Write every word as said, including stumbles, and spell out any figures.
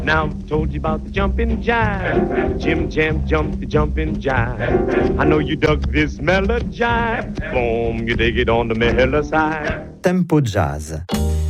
Now I've told you about the jumping jive. Jim Jam jump the jumping jive. I know you dug this melody jive. Boom, you dig it on the mellow side. Tempo Jazz.